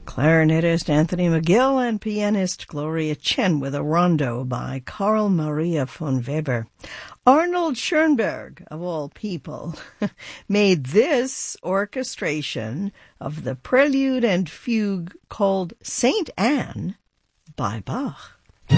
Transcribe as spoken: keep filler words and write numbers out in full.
Clarinetist Anthony McGill and pianist Gloria Chen with a rondo by Carl Maria von Weber. Arnold Schoenberg, of all people, made this orchestration of the prelude and fugue called Saint Anne by Bach.